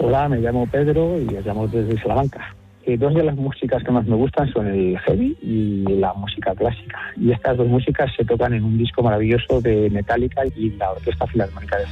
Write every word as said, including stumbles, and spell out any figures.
Hola, me llamo Pedro y os llamo desde Salamanca. Eh, dos de las músicas que más me gustan son el heavy y la música clásica. Y estas dos músicas se tocan en un disco maravilloso de Metallica y la Orquesta Filarmónica de